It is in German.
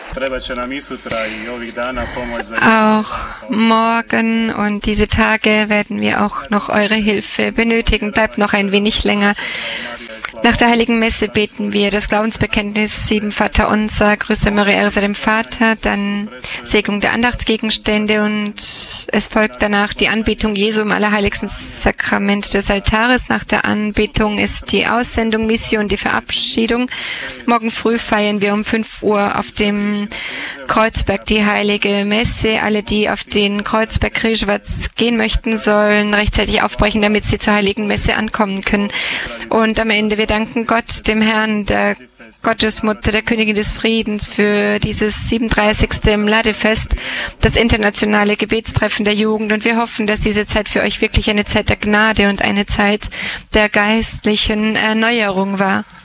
Auch morgen und diese Tage werden wir auch noch eure Hilfe benötigen. Bleibt noch ein wenig länger. Nach der Heiligen Messe beten wir das Glaubensbekenntnis 7 Vater unser, grüße Maria, Ehre sei dem Vater, dann Segnung der Andachtsgegenstände und es folgt danach die Anbetung Jesu im allerheiligsten Sakrament des Altares. Nach der Anbetung ist die Aussendung, Mission, die Verabschiedung. Morgen früh feiern wir um 5 Uhr auf dem Kreuzberg die Heilige Messe. Alle, die auf den Kreuzberg Križevac gehen möchten, sollen rechtzeitig aufbrechen, damit sie zur Heiligen Messe ankommen können. Und am Ende, wir danken Gott, dem Herrn, der Gottesmutter, der Königin des Friedens, für dieses 37. Mladefest, das internationale Gebetstreffen der Jugend. Und wir hoffen, dass diese Zeit für euch wirklich eine Zeit der Gnade und eine Zeit der geistlichen Erneuerung war.